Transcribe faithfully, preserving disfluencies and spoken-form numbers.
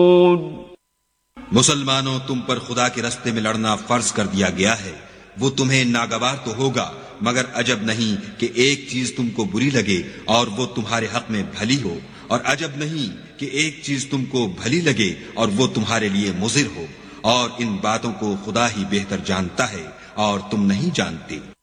मुसलमानों, तुम पर खुदा के रास्ते में लड़ना फर्ज कर दिया गया है। वो तुम्हें नागवार तो होगा, मगर अजब नहीं कि एक चीज तुमको बुरी लगे और वो तुम्हारे हक में भली हो, और अजब नहीं कि एक चीज तुमको भली लगे और वो तुम्हारे लिए मुजिर हो। और इन बातों को खुदा ही बेहतर जानता है और तुम नहीं जानते।